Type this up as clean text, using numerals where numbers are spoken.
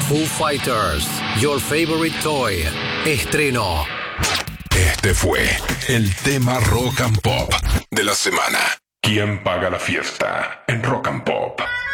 Foo Fighters, Your Favorite Toy. Estreno. Este fue el tema Rock and Pop de la semana. ¿Quién paga la fiesta en Rock and Pop?